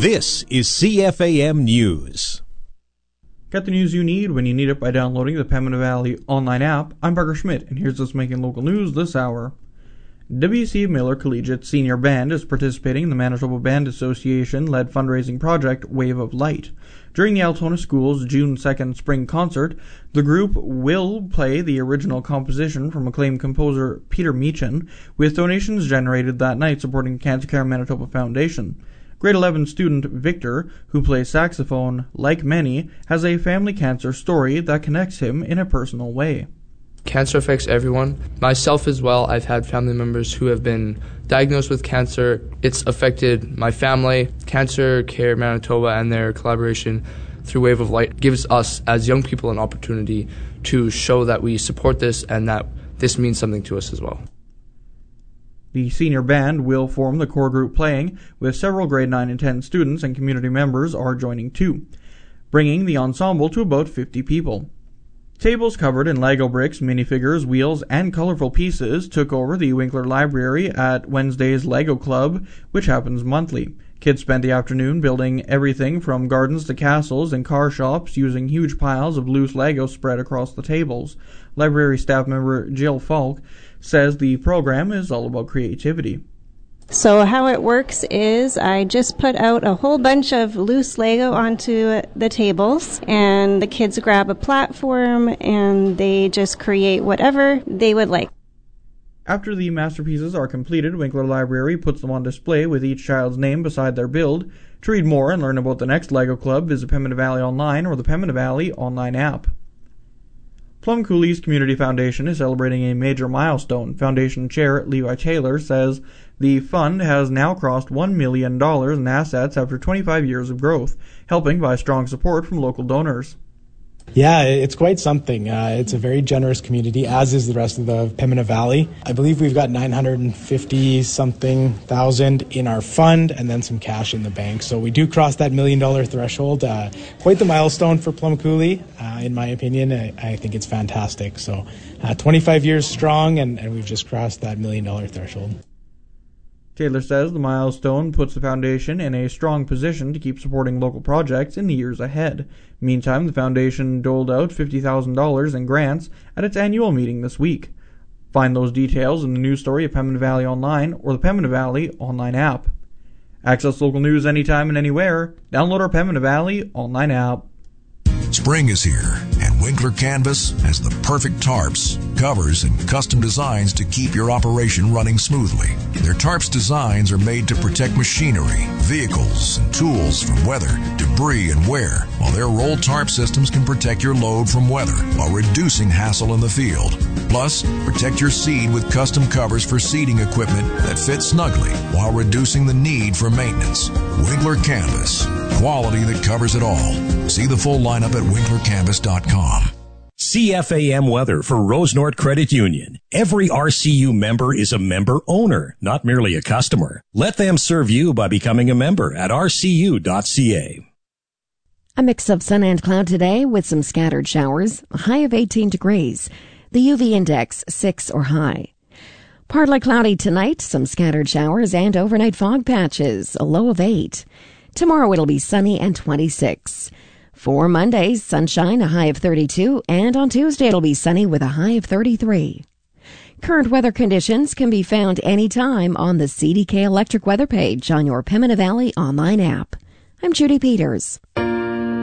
This is CFAM News. Get the news you need when you need it by downloading the Pembina Valley online app. I'm Parker Schmidt, and here's what's making local news this hour. W.C. Miller Collegiate Senior Band is participating in the Manitoba Band Association-led fundraising project Wave of Light. During the Altona School's June 2nd spring concert, the group will play the original composition from acclaimed composer Peter Meechan, with donations generated that night supporting Cancer Care Manitoba Foundation. Grade 11 student Victor, who plays saxophone, like many, has a family cancer story that connects him in a personal way. Cancer affects everyone. Myself as well. I've had family members who have been diagnosed with cancer. It's affected my family. Cancer Care Manitoba and their collaboration through Wave of Light gives us as young people an opportunity to show that we support this and that this means something to us as well. The senior band will form the core group playing, with several grade 9 and 10 students and community members are joining too, bringing the ensemble to about 50 people. Tables covered in Lego bricks, minifigures, wheels, and colorful pieces took over the Winkler Library at Wednesday's Lego Club, which happens monthly. Kids spent the afternoon building everything from gardens to castles and car shops using huge piles of loose Lego spread across the tables. Library staff member Jill Falk says the program is all about creativity. So how it works is I just put out a whole bunch of loose Lego onto the tables, and the kids grab a platform and they just create whatever they would like. After the masterpieces are completed, Winkler Library puts them on display with each child's name beside their build. To read more and learn about the next Lego Club, visit Pembina Valley Online or the Pembina Valley online app. Plum Coulee's Community Foundation is celebrating a major milestone. Foundation Chair Levi Taylor says the fund has now crossed $1 million in assets after 25 years of growth, helping by strong support from local donors. Yeah, it's quite something. It's a very generous community, as is the rest of the Pembina Valley. I believe we've got 950-something thousand in our fund and then some cash in the bank. So we do cross that $1 million threshold. Quite the milestone for Plum Coulee, in my opinion. I think it's fantastic. So 25 years strong, and we've just crossed that $1 million threshold. Taylor says the milestone puts the foundation in a strong position to keep supporting local projects in the years ahead. Meantime, the foundation doled out $50,000 in grants at its annual meeting this week. Find those details in the news story at Pembina Valley Online or the Pembina Valley online app. Access local news anytime and anywhere. Download our Pembina Valley online app. Spring is here, and Winkler Canvas has the perfect tarps, covers, and custom designs to keep your operation running smoothly. Their tarps designs are made to protect machinery, vehicles, and tools from weather, debris, and wear, while their roll tarp systems can protect your load from weather while reducing hassle in the field. Plus, protect your seed with custom covers for seeding equipment that fit snugly while reducing the need for maintenance. Winkler Canvas, quality that covers it all. See the full lineup at winklercanvas.com. CFAM weather for Rosenort Credit Union. Every RCU member is a member owner, not merely a customer. Let them serve you by becoming a member at rcu.ca. A mix of sun and cloud today with some scattered showers, a high of 18 degrees. The UV index 6 or high. Partly cloudy tonight, some scattered showers and overnight fog patches, a low of 8. Tomorrow it'll be sunny and 26. For Monday, sunshine, a high of 32, and on Tuesday it'll be sunny with a high of 33. Current weather conditions can be found anytime on the CDK Electric weather page on your Pembina Valley online app. I'm Judy Peters.